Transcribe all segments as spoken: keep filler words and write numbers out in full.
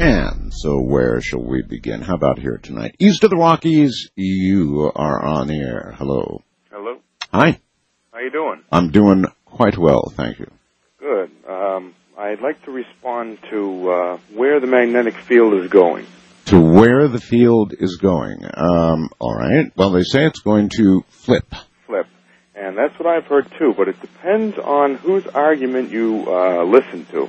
And so where shall we begin? How about here tonight? East of the Rockies, you are on the air. Hello. Hello. Hi. How you doing? I'm doing quite well, thank you. Good. Um, I'd like to respond to uh, where the magnetic field is going. To where the field is going. Um, all right. Well, they say it's going to flip. Flip. And that's what I've heard, too, but it depends on whose argument you uh, listen to.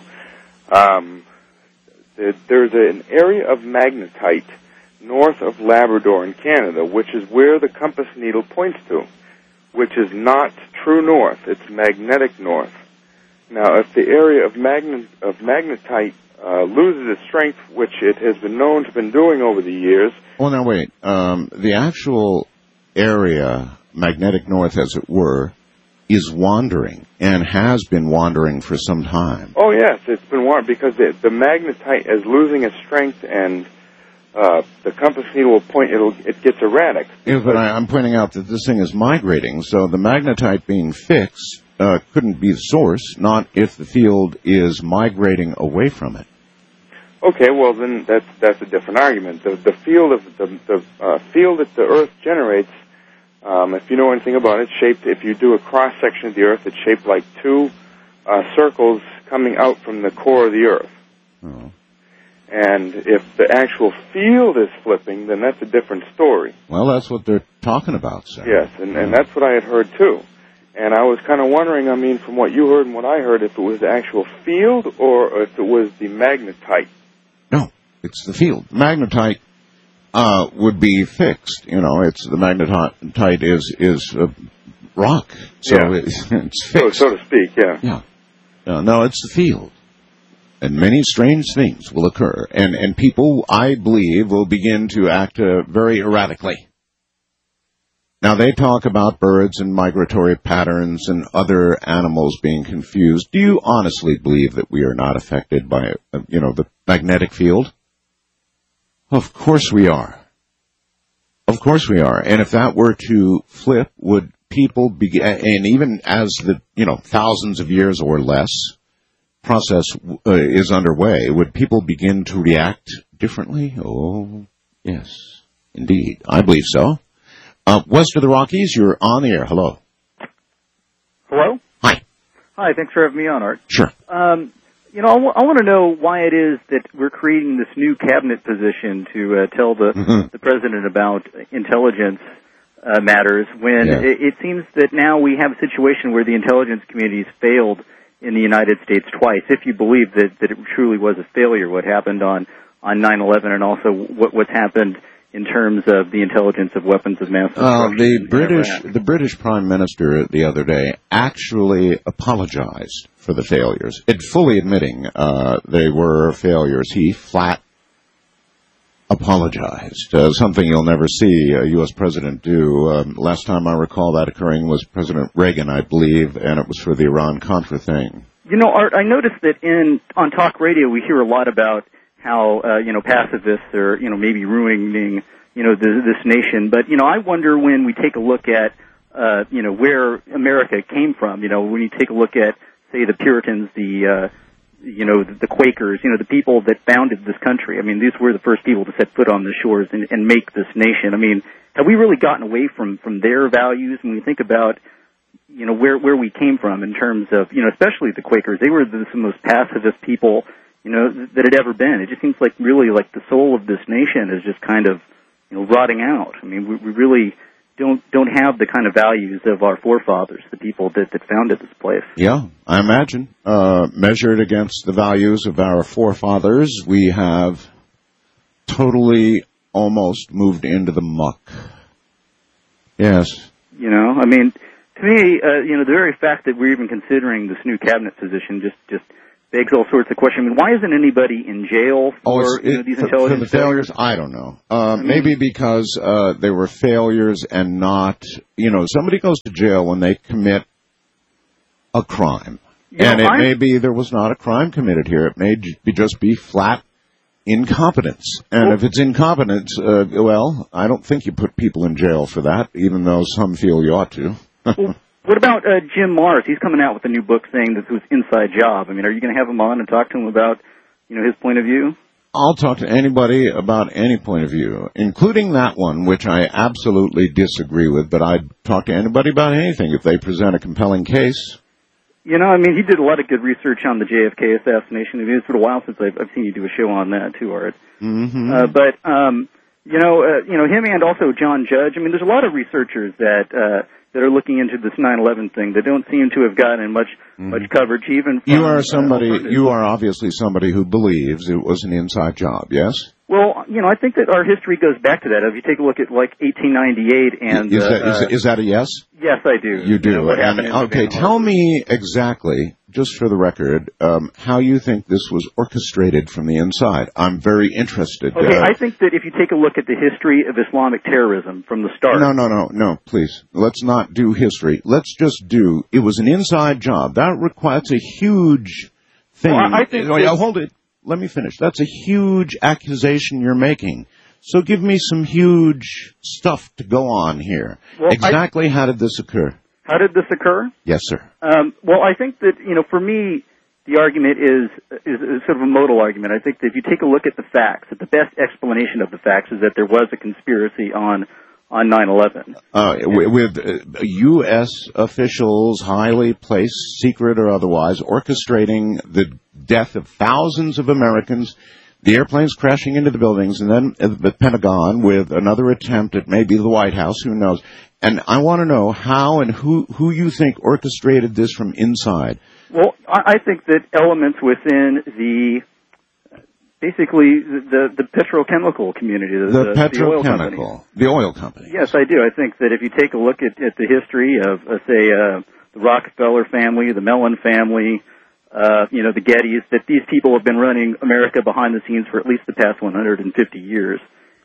Um, there's an area of magnetite north of Labrador in Canada, which is where the compass needle points to, which is not true north. It's magnetic north. Now, if the area of, magnet, of magnetite uh, loses its strength, which it has been known to have been doing over the years... Well, now, wait. Um, the actual area, magnetic north, as it were, is wandering and has been wandering for some time. Oh, yes, it's been wandering because the, the magnetite is losing its strength and uh, the compass needle will point, it'll, it gets erratic. Yeah, but I, I'm pointing out that this thing is migrating, so the magnetite being fixed uh, couldn't be the source, not if the field is migrating away from it. Okay, well, then that's, that's a different argument. The, the field of the, the uh, field that the Earth generates, Um, if you know anything about it, shaped, if you do a cross-section of the Earth, it's shaped like two uh, circles coming out from the core of the Earth. Oh. And if the actual field is flipping, then that's a different story. Well, that's what they're talking about, sir. Yes, and, and that's what I had heard, too. And I was kind of wondering, I mean, from what you heard and what I heard, if it was the actual field or if it was the magnetite. No, it's the field. Magnetite Uh, would be fixed. You know, it's the magnetite is is uh, rock, so Yeah. it's, it's fixed, so, so to speak. Yeah. Yeah. No, no, it's the field, and many strange things will occur, and and people, I believe, will begin to act uh, very erratically. Now they talk about birds and migratory patterns and other animals being confused. Do you honestly believe that we are not affected by, uh, you know, the magnetic field? Of course we are. Of course we are. And if that were to flip, would people begin, and even as the, you know, thousands of years or less process uh, is underway, would people begin to react differently? Oh, yes, indeed. I believe so. Uh, west of the Rockies, you're on the air. Hello. Hello? Hi. Hi, thanks for having me on, Art. Sure. Um, You know, I, w- I want to know why it is that we're creating this new cabinet position to uh, tell the, Mm-hmm. the president about intelligence uh, matters when Yeah. it, it seems that now we have a situation where the intelligence community has failed in the United States twice, if you believe that, that it truly was a failure, what happened on, on nine eleven and also what, what's happened in terms of the intelligence of weapons of mass destruction. Uh, the in British, Iraq. the British Prime Minister the other day actually apologized for the failures, it fully admitting uh, they were failures. He flat apologized, uh, something you'll never see a U S president do. Um, last time I recall that occurring was President Reagan, I believe, and it was for the Iran-Contra thing. You know, Art, I noticed that in on talk radio we hear a lot about how, uh, you know, pacifists are, you know, maybe ruining, you know, the, this nation. But, you know, I wonder when we take a look at, uh, you know, where America came from, you know, when you take a look at, say, the Puritans, the, uh, you know, the, the Quakers, you know, the people that founded this country. I mean, these were the first people to set foot on the shores and, and make this nation. I mean, have we really gotten away from, from their values when we think about, you know, where, where we came from in terms of, you know, especially the Quakers? They were the, the most pacifist people, you know, that had ever been. It just seems like really like the soul of this nation is just kind of, you know, rotting out. I mean, we, we really don't don't have the kind of values of our forefathers, the people that, that founded this place. Yeah, I imagine. Uh, measured against the values of our forefathers, we have totally almost moved into the muck. Yes. You know, I mean, to me, uh, you know, the very fact that we're even considering this new cabinet position just, just begs all sorts of questions. I mean, why isn't anybody in jail for oh, you know, it, these for, intelligence for the failures? I don't know. Uh, I mean, maybe because uh, they were failures and not, you know, somebody goes to jail when they commit a crime. And know, it I'm, may be there was not a crime committed here. It may be just be flat incompetence. And well, if it's incompetence, uh, well, I don't think you put people in jail for that, even though some feel you ought to. well, what about uh, Jim Marrs? He's coming out with a new book saying this was inside job. I mean, are you going to have him on and talk to him about, you know, his point of view? I'll talk to anybody about any point of view, including that one, which I absolutely disagree with, but I'd talk to anybody about anything if they present a compelling case. You know, I mean, he did a lot of good research on the J F K assassination. I mean, it's been a while since I've, I've seen you do a show on that, too, Art. Mm-hmm. Uh, but, um, you know, uh, you know, him and also John Judge, I mean, there's a lot of researchers that, uh, that are looking into this nine eleven thing that don't seem to have gotten much mm-hmm. much coverage, even from, you are somebody. Uh, you are obviously somebody who believes it was an inside job. Yes. Well, you know, I think that our history goes back to that. If you take a look at like eighteen ninety-eight, and is that, uh, is, is that a yes? Yes, I do. You do. You know, what and, happened in okay, tell me exactly, just for the record, um, how you think this was orchestrated from the inside. I'm very interested. Okay, uh, I think that if you take a look at the history of Islamic terrorism from the start. No, no, no, no, please. Let's not do history. Let's just do, it was an inside job. That requires a huge thing. Well, I think oh, yeah, hold it. Let me finish. That's a huge accusation you're making. So give me some huge stuff to go on here. Well, exactly I, how did this occur? How did this occur? Yes, sir. Um, well, I think that, you know, for me, the argument is, is is sort of a modal argument. I think that if you take a look at the facts, that the best explanation of the facts is that there was a conspiracy on on nine eleven. Uh, with uh, U S officials, highly placed, secret or otherwise, orchestrating the death of thousands of Americans, the airplanes crashing into the buildings, and then the Pentagon with another attempt at maybe the White House, who knows. And I want to know how and who, who you think orchestrated this from inside. Well, I think that elements within the, basically, the, the petrochemical community, the, the, the petrochemical, the oil company. Yes, I do. I think that if you take a look at, at the history of, uh, say, uh, the Rockefeller family, the Mellon family, uh, you know, the Gettys, that these people have been running America behind the scenes for at least the past one hundred fifty years.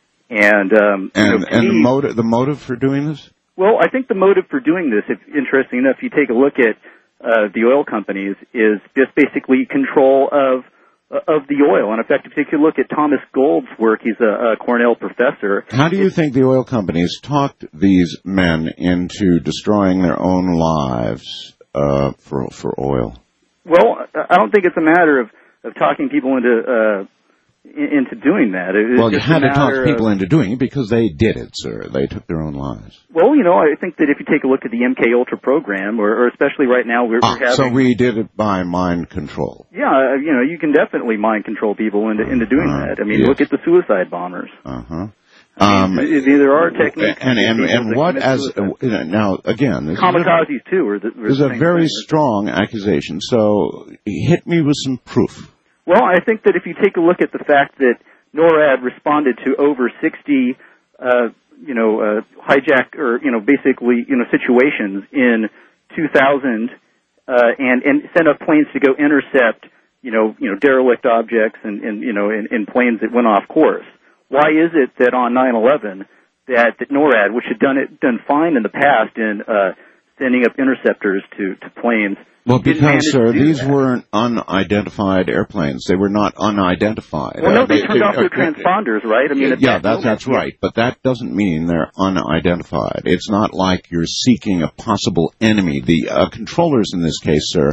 And, um, and, you know, and me, the motive, the motive for doing this? Well, I think the motive for doing this, if interesting enough, you take a look at, uh, the oil companies, is just basically control of, of the oil. And in fact, if you take a look at Thomas Gold's work, he's a, a Cornell professor. How do you think the oil companies talked these men into destroying their own lives, uh, for, for oil? Well, I don't think it's a matter of, of talking people into, uh, into doing that. It, well, you had to talk of, people into doing it because they did it, sir. They took their own lives. Well, you know, I think that if you take a look at the M K Ultra program, or, or especially right now, we're, ah, we're having... So we did it by mind control. Yeah, you know, you can definitely mind control people into, into doing uh, that. I mean, yes. Look at the suicide bombers. Uh-huh. Um, there are techniques. And, and, and what as, uh, now, again... This Kamikazes, is a, too. Or the, or is a very thing. strong accusation, so hit me with some proof. Well, I think that if you take a look at the fact that NORAD responded to over sixty, uh, you know, uh, hijack or, you know, basically, you know, situations in two thousand, uh, and, and sent up planes to go intercept, you know, you know, derelict objects and, and you know, in, in planes that went off course. Why is it that on nine eleven that, that NORAD, which had done it, done fine in the past in, uh, sending up interceptors to, to planes, well, because, sir, these that. weren't unidentified airplanes. They were not unidentified. Well, no, uh, they, they turned they, off their uh, transponders, right? I mean, yeah, that, that's right. But that doesn't mean they're unidentified. It's not like you're seeking a possible enemy. The uh, controllers in this case, sir,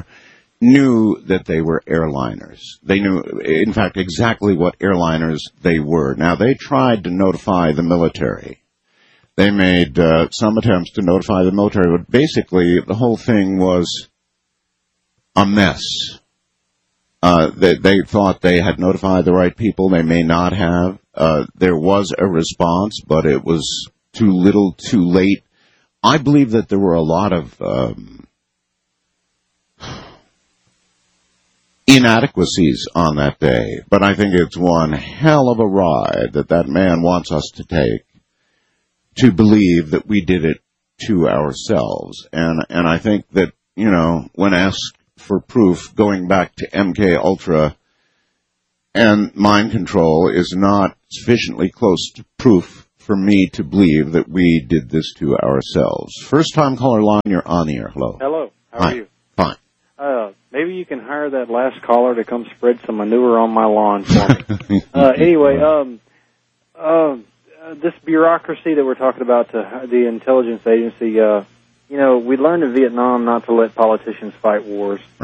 knew that they were airliners. They knew, in fact, exactly what airliners they were. Now, they tried to notify the military. They made uh, some attempts to notify the military, but basically the whole thing was a mess. Uh, they, they thought they had notified the right people. They may not have. Uh, there was a response, but it was too little, too late. I believe that there were a lot of um, inadequacies on that day, but I think it's one hell of a ride that that man wants us to take to believe that we did it to ourselves. And, and I think that, you know, when asked for proof, going back to M K Ultra and mind control is not sufficiently close to proof for me to believe that we did this to ourselves. First time caller line, you're on the air. Hello. Hello. How Hi. are you? Fine. Uh, maybe you can hire that last caller to come spread some manure on my lawn for me. uh, anyway, um, uh, this bureaucracy that we're talking about, uh, the intelligence agency, uh, you know, we learned in Vietnam not to let politicians fight wars. Right.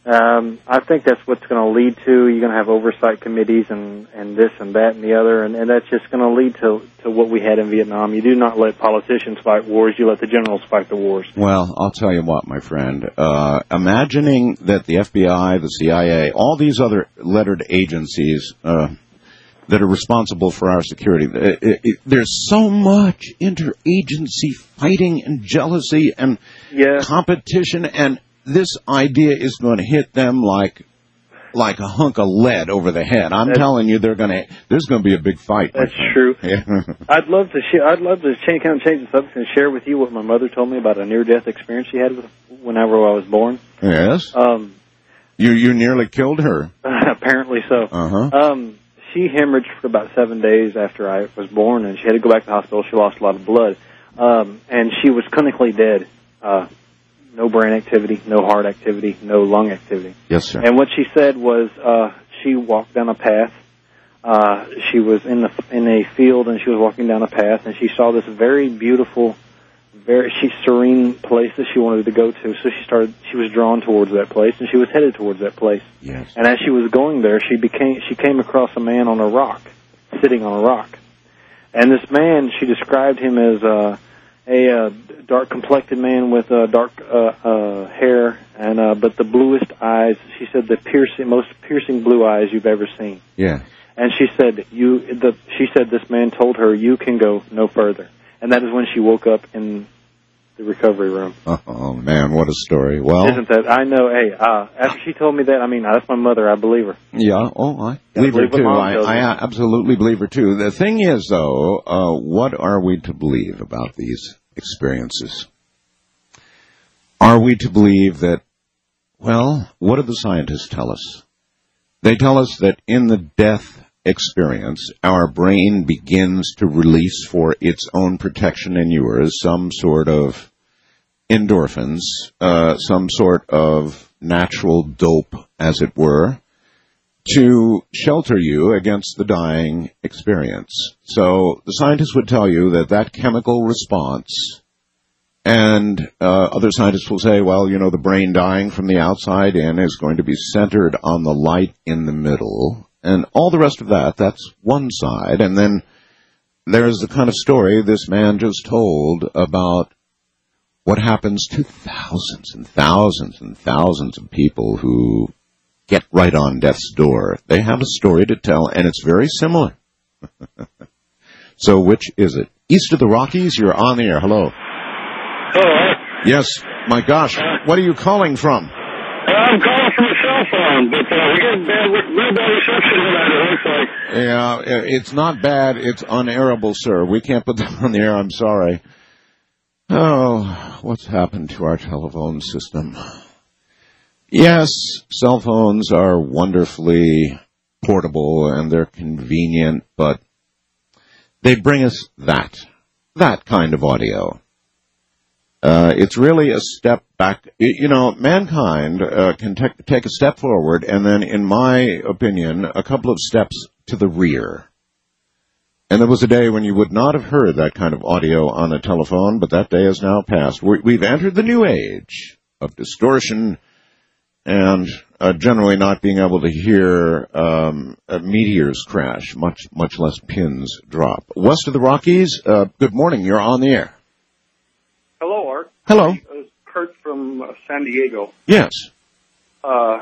Um, I think that's what's going to lead to. You're going to have oversight committees and, and this and that and the other, and, and that's just going to lead to, to what we had in Vietnam. You do not let politicians fight wars. You let the generals fight the wars. Well, I'll tell you what, my friend. Uh, imagining that the F B I, the C I A, all these other lettered agencies uh, that are responsible for our security, it, it, it, there's so much interagency fighting and jealousy and yeah. competition, and this idea is going to hit them like like a hunk of lead over the head. I'm that's, telling you, they're going to. There's going to be a big fight. That's true. Yeah. I'd love to share. I'd love to change, kind of change the subject and share with you what my mother told me about a near-death experience she had with, whenever I was born. Yes. Um, you you nearly killed her. Apparently so. Uh huh. Um, she hemorrhaged for about seven days after I was born, and she had to go back to the hospital. She lost a lot of blood, um, and she was clinically dead. Uh, No brain activity, no heart activity, no lung activity. Yes, sir. And what she said was uh, she walked down a path. Uh, she was in the in a field, and she was walking down a path, and she saw this very beautiful, very she serene place that she wanted to go to. So she started. She was drawn towards that place, and she was headed towards that place. Yes. And as she was going there, she became she came across a man on a rock, sitting on a rock. And this man, she described him as uh, a uh, dark-complected man with uh, dark uh, uh, hair, and uh, but the bluest eyes. She said the piercing, most piercing blue eyes you've ever seen. Yeah. And she said, "You." The, she said this man told her, "You can go no further." And that is when she woke up in the recovery room. Oh man, what a story! Well, isn't that? I know. Hey, uh, after she told me that, I mean, that's my mother. I believe her. Yeah. Oh, I believe, believe her too. I, I absolutely believe her too. The thing is, though, uh, what are we to believe about these experiences? Are we to believe that? Well, what do the scientists tell us? They tell us that in the death experience, our brain begins to release for its own protection and yours some sort of endorphins, uh, some sort of natural dope, as it were, to shelter you against the dying experience. So the scientists would tell you that that chemical response, and uh, other scientists will say, well, you know, the brain dying from the outside in is going to be centered on the light in the middle. And all the rest of that, that's one side. And then there's the kind of story this man just told about what happens to thousands and thousands and thousands of people who get right on death's door. They have a story to tell, and it's very similar. So which is it? East of the Rockies, you're on the air. Hello. Hello. Yes. My gosh. What are you calling from? I'm calling from a cell phone, but uh, we get bad, real bad reception tonight, it looks like. Yeah, it's not bad. It's unairable, sir. We can't put that on the air. I'm sorry. Oh, what's happened to our telephone system? Yes, cell phones are wonderfully portable and they're convenient, but they bring us that, that kind of audio. Uh, it's really a step back. You know, mankind uh, can te- take a step forward and then, in my opinion, a couple of steps to the rear. And there was a day when you would not have heard that kind of audio on a telephone, but that day is now past. We're, we've entered the new age of distortion and uh, generally not being able to hear um, uh, meteors crash, much much less pins drop. West of the Rockies, uh, good morning. You're on the air. Hello, Art. Hello. Uh, Kurt from uh, San Diego. Yes. Uh,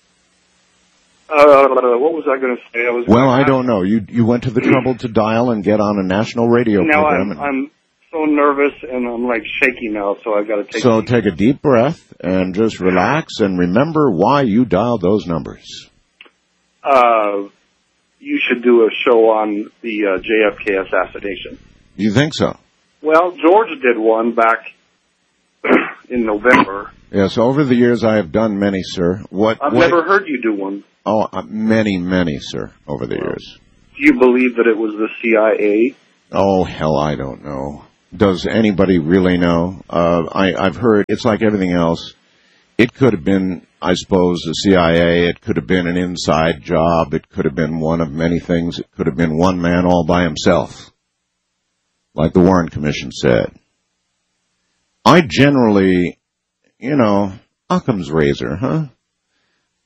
uh, what was I going to say? I was well, I don't know. You you went to the trouble to dial and get on a national radio now program. Now I'm, I'm so nervous and I'm like shaky now, so I've got to take. So take a deep breath and just relax and remember why you dialed those numbers. Uh, you should do a show on the uh, J F K assassination. You think so? Well, George did one back in November. Yes, over the years I have done many, sir. What? I've what, never heard you do one. Oh, uh, many, many, sir, over the well, years. Do you believe that it was the C I A? Oh, hell, I don't know. Does anybody really know? Uh, I, I've heard, it's like everything else. It could have been, I suppose, the C I A. It could have been an inside job. It could have been one of many things. It could have been one man all by himself, like the Warren Commission said. I generally, you know, Occam's razor, huh?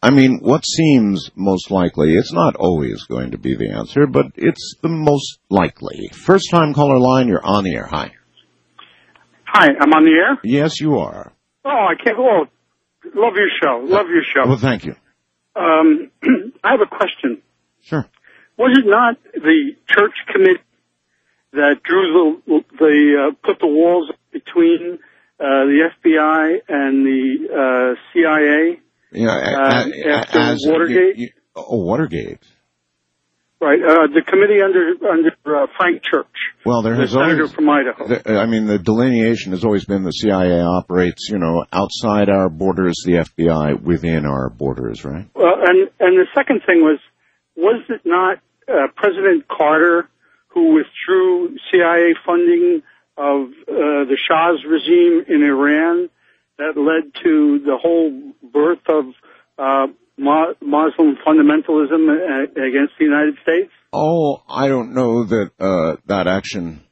I mean, what seems most likely, it's not always going to be the answer, but it's the most likely. First-time caller line, you're on the air. Hi. Hi, I'm on the air? Yes, you are. Oh, I can't. Oh, love your show. Love your show. Well, thank you. Um, I have a question. Sure. Was it not the church committee that drew the, the uh, put the walls between uh, the F B I and the uh, C I A? Yeah, uh, after as, Watergate? You, you, oh, Watergate. Right, uh, the committee under under uh, Frank Church. Well, there has the senator always, from Idaho. The, I mean, the delineation has always been the C I A operates, you know, outside our borders, the F B I within our borders, right? Well, and and the second thing was, was it not uh, President Carter who withdrew C I A funding of uh, the Shah's regime in Iran that led to the whole birth of uh, Mo- Muslim fundamentalism uh, against the United States? Oh, I don't know that uh, that action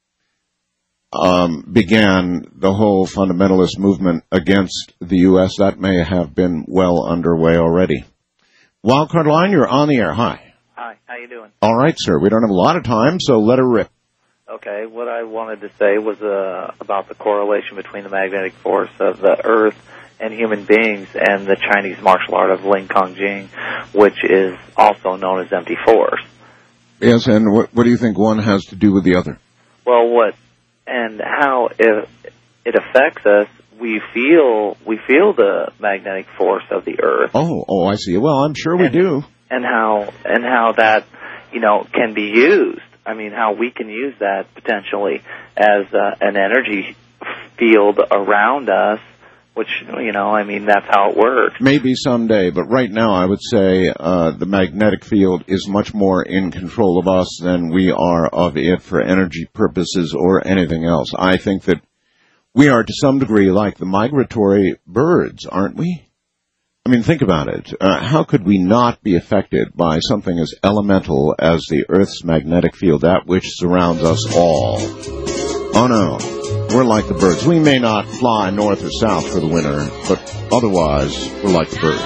um, began the whole fundamentalist movement against the U S. That may have been well underway already. Wildcard line, you're on the air. Hi. Hi, how you doing? All right, sir. We don't have a lot of time, so let her rip. Okay, what I wanted to say was uh, about the correlation between the magnetic force of the Earth and human beings and the Chinese martial art of Ling Kong Jing, which is also known as empty force. Yes, and what, what do you think one has to do with the other? Well, what and how it, it affects us, we feel we feel the magnetic force of the Earth. Oh, oh, I see. Well, I'm sure we and, do. And how and how that, you know, can be used. I mean, how we can use that potentially as uh, an energy field around us, which, you know, I mean, that's how it works. Maybe someday, but right now I would say uh, the magnetic field is much more in control of us than we are of it for energy purposes or anything else. I think that we are to some degree like the migratory birds, aren't we? I mean, think about it. Uh, how could we not be affected by something as elemental as the Earth's magnetic field, that which surrounds us all? Oh, no. We're like the birds. We may not fly north or south for the winter, but otherwise, we're like the birds.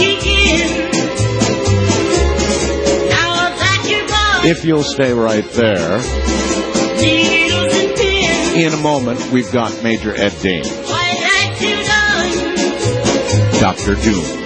If you'll stay right there, in a moment, we've got Major Ed Dames. Doctor Doom.